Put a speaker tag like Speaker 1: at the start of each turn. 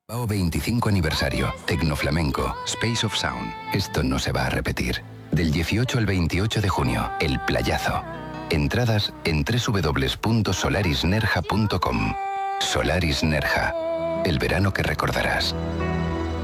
Speaker 1: Bilbao 25 aniversario, Tecnoflamenco, Space of Sound. Esto no se va a repetir. Del 18 al 28 de junio, El Playazo. Entradas en www.solarisnerja.com. Solaris Nerja. El verano que recordarás.